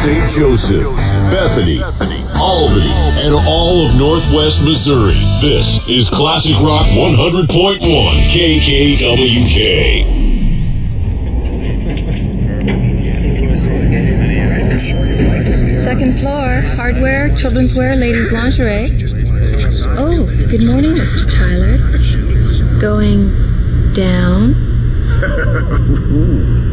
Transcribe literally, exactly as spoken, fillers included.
Saint Joseph, Bethany, Albany, and all of Northwest Missouri. This is Classic Rock one hundred point one K K W K. Second floor, hardware, children's wear, ladies' lingerie. Oh, good morning, Mister Tyler. Going down?